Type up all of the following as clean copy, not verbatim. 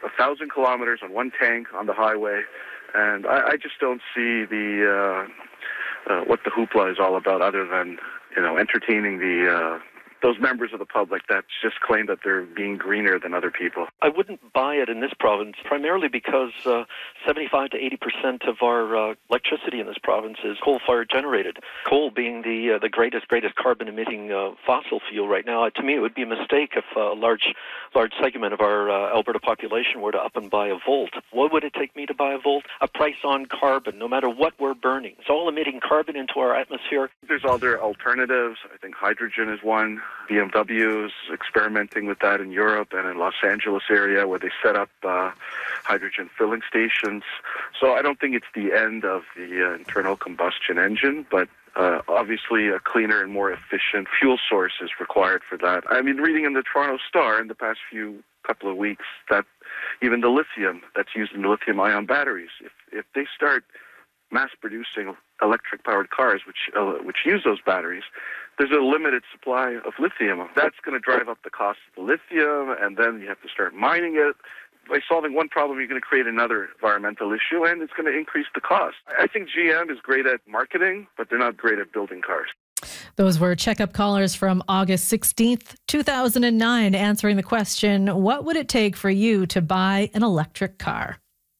1,000 kilometers on one tank on the highway, and I just don't see the what the hoopla is all about, other than entertaining those members of the public that just claim that they're being greener than other people. I wouldn't buy it in this province, primarily because 75 to 80% of our electricity in this province is coal-fired generated. Coal being the greatest carbon-emitting fossil fuel right now. To me, it would be a mistake if a large segment of our Alberta population were to up and buy a Volt. What would it take me to buy a Volt? A price on carbon, no matter what we're burning. It's all emitting carbon into our atmosphere. There's other alternatives. I think hydrogen is one. BMW is experimenting with that in Europe and in Los Angeles area, where they set up hydrogen filling stations. So I don't think it's the end of the internal combustion engine, but obviously a cleaner and more efficient fuel source is required for that. I mean, reading in the Toronto Star in the past couple of weeks that even the lithium that's used in lithium-ion batteries, if they start mass-producing electric-powered cars which use those batteries, there's a limited supply of lithium. That's going to drive up the cost of the lithium, and then you have to start mining it. By solving one problem, you're going to create another environmental issue, and it's going to increase the cost. I think GM is great at marketing, but they're not great at building cars. Those were checkup callers from August 16th, 2009, answering the question, what would it take for you to buy an electric car?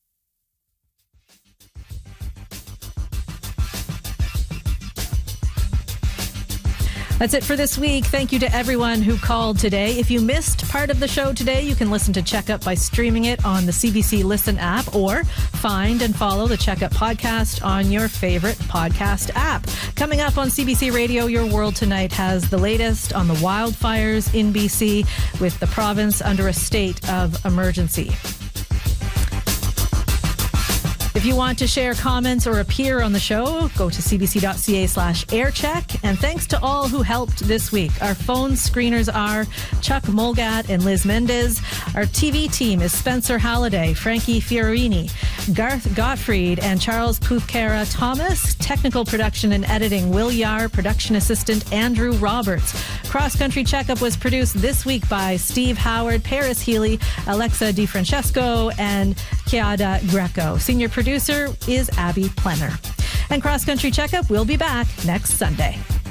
That's it for this week. Thank you to everyone who called today. If you missed part of the show today, you can listen to Checkup by streaming it on the CBC Listen app, or find and follow the Checkup podcast on your favorite podcast app. Coming up on CBC Radio, Your World Tonight has the latest on the wildfires in BC, with the province under a state of emergency. If you want to share comments or appear on the show, go to cbc.ca/aircheck. And thanks to all who helped this week. Our phone screeners are Chuck Mulgat and Liz Mendez. Our TV team is Spencer Halliday, Frankie Fiorini, Garth Gottfried, and Charles Puthkara Thomas. Technical production and editing, Will Yar. Production assistant, Andrew Roberts. Cross Country Checkup was produced this week by Steve Howard, Paris Healy, Alexa DiFrancesco, and Chiada Greco. Senior producer is Abby Plenner. And Cross Country Checkup will be back next Sunday.